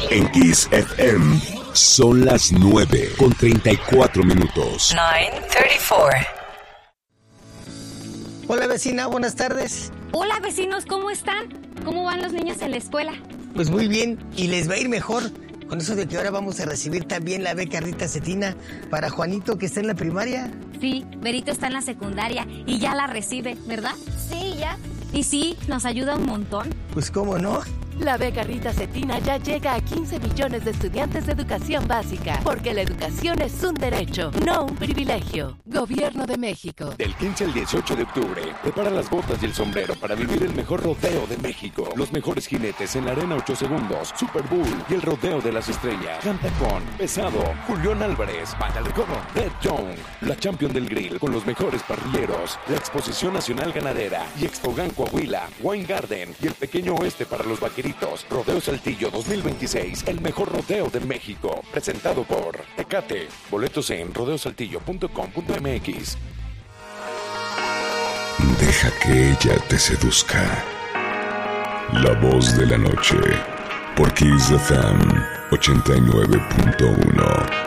En Kiss FM son las 9:34. 9:34. Hola vecina, buenas tardes. Hola vecinos, ¿cómo están? ¿Cómo van los niños en la escuela? Pues muy bien, y les va a ir mejor con eso de que ahora vamos a recibir también la beca Rita Cetina para Juanito, que está en la primaria. Sí, Berito está en la secundaria y ya la recibe, ¿verdad? Sí, ya. Y sí, nos ayuda un montón. Pues cómo no. La beca Rita Cetina ya llega a 15 millones de estudiantes de educación básica, porque la educación es un derecho, no un privilegio. Gobierno de México. Del 15 al 18 de octubre, prepara las botas y el sombrero para vivir el mejor rodeo de México. Los mejores jinetes en la Arena 8 Segundos, Super Bull y el Rodeo de las Estrellas. Canta con Pesado, Julián Álvarez, Banda de Coro, Red Young, la Champion del Grill con los mejores parrilleros, la Exposición Nacional Ganadera y Expogan Coahuila, Wine Garden y el Pequeño Oeste para los vaqueritos. Rodeo Saltillo 2026, el mejor rodeo de México. Presentado por Tecate. Boletos en rodeosaltillo.com.mx. Deja que ella te seduzca. La voz de la noche. Por Kiss FM 89.1.